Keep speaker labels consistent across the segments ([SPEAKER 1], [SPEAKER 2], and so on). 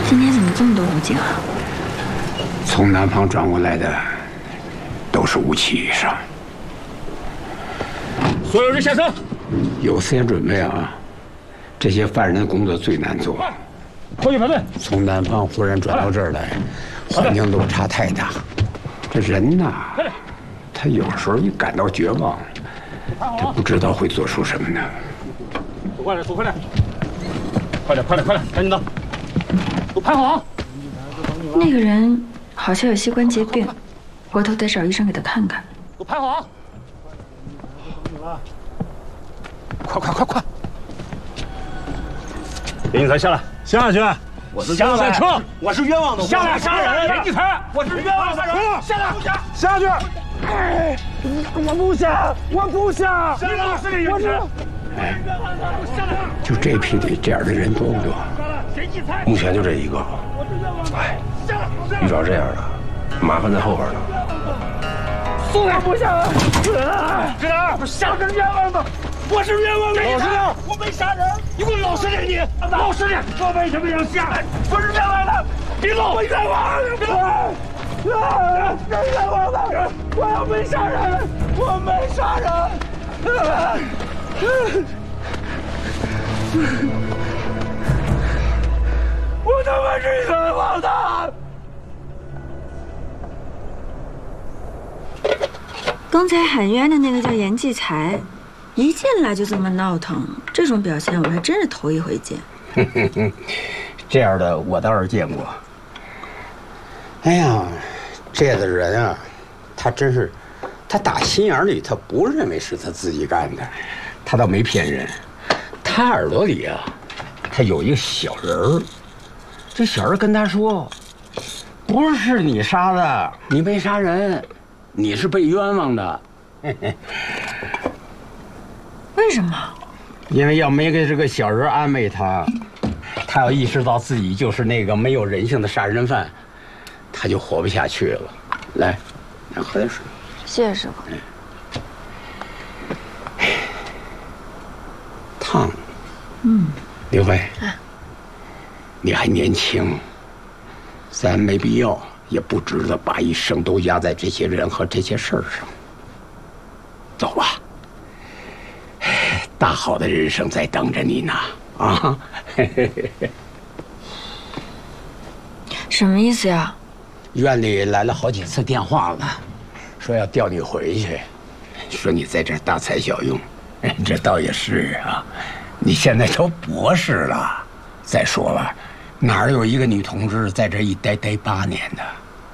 [SPEAKER 1] 今天怎么这么多武警啊？
[SPEAKER 2] 从南方转过来的都是57以上。
[SPEAKER 3] 所有人下车，
[SPEAKER 2] 有思想准备啊！这些犯人的工作最难做。
[SPEAKER 3] 后续排队。
[SPEAKER 2] 从南方忽然转到这儿来，环境落差太大。这人呐，他有时候一感到绝望，他不知道会做出什么呢。
[SPEAKER 3] 走快点，走快点，快点，快点，快点，赶紧的，都排好啊！
[SPEAKER 1] 那个人好像有膝关节病，回头得找医生给他看看。
[SPEAKER 3] 都排好啊！快快快快！林进财下来，
[SPEAKER 4] 下去！
[SPEAKER 3] 我是下来车，
[SPEAKER 4] 我是冤枉的，
[SPEAKER 3] 下来杀人！林进财，
[SPEAKER 4] 我是冤枉的人，
[SPEAKER 3] 下来，
[SPEAKER 4] 下去！哎，我不下，我不下！
[SPEAKER 3] 下来，是你，我是。
[SPEAKER 2] 哎，就这批里这样的人多不多？
[SPEAKER 4] 目前就这一个。哎，遇着这样的，麻烦在后边呢。
[SPEAKER 3] 我不下！知道，下是冤枉的，我是冤枉的。老实点，我没杀人。你给我老实点，你老实点。我为什么要下？我是冤枉的，别动！我冤枉的，是冤枉的，我又没杀人，我没杀人。我他妈是冤枉的！
[SPEAKER 1] 刚才喊冤的那个叫严继才，一进来就这么闹腾，这种表现我还真是头一回见。
[SPEAKER 2] 这样的我倒是见过。哎呀，这样的人啊，他真是，他打心眼里他不认为是他自己干的，他倒没骗人。他耳朵里啊，他有一个小人儿，这小人跟他说：“不是你杀的，你没杀人，你是被冤枉的。”
[SPEAKER 1] 为什么？
[SPEAKER 2] 因为要没给这个小人安慰他，他要意识到自己就是那个没有人性的杀人犯，他就活不下去了。来，来喝点水。
[SPEAKER 1] 谢谢师傅。
[SPEAKER 2] 烫。刘飞，你还年轻，咱没必要，也不值得把一生都压在这些人和这些事儿上。走吧，大好的人生在等着你呢！啊，
[SPEAKER 1] 什么意思呀？
[SPEAKER 2] 院里来了好几次电话了，说要调你回去，说你在这儿大材小用。这倒也是啊，你现在都博士了。再说了，哪儿有一个女同志在这一待8年的？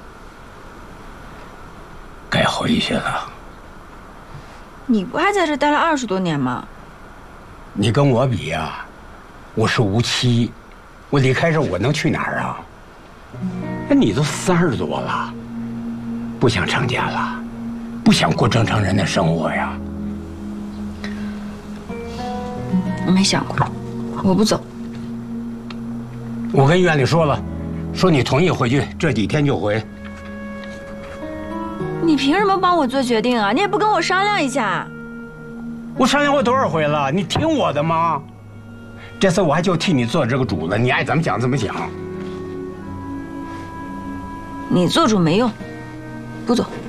[SPEAKER 2] 该回去了。
[SPEAKER 1] 你不还在这待了20多年吗？
[SPEAKER 2] 你跟我比呀，我是57，我离开这我能去哪儿啊？那你都30多了，不想成家了，不想过正常人的生活呀？
[SPEAKER 1] 我没想过，我不走。
[SPEAKER 2] 我跟院里说了，说你同意回去，这几天就回。
[SPEAKER 1] 你凭什么帮我做决定啊？你也不跟我商量一下。
[SPEAKER 2] 我商量过多少回了？你听我的吗？这次我还就替你做这个主了，你爱怎么讲怎么讲。
[SPEAKER 1] 你做主没用，不走。